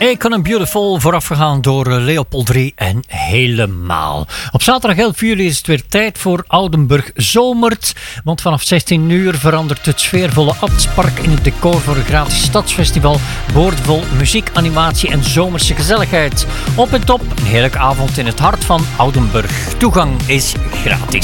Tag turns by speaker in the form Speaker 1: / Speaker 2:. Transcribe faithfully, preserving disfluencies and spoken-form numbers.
Speaker 1: Icon and Beautiful, voorafgegaan door Leopold drie en Helemaal. Op zaterdag elf juli is het weer tijd voor Oudenburg Zomert. Want vanaf zestien uur verandert het sfeervolle Adspark in het decor voor een gratis stadsfestival. Boordevol muziek, animatie en zomerse gezelligheid. Op en top, een heerlijke avond in het hart van Oudenburg. Toegang is gratis.